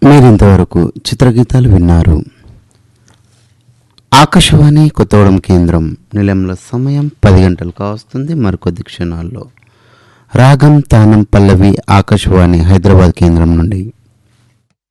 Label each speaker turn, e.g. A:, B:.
A: మీరింతవరకు చిత్రగీతాలు విన్నారు. ఆకాశవాణి కొత్తగూడెం కేంద్రం నిలయంలో సమయం 10 గంటలు కావస్తుంది. మరికొద్ది క్షణాల్లో రాగం తానం పల్లవి ఆకాశవాణి హైదరాబాద్ కేంద్రం నుండి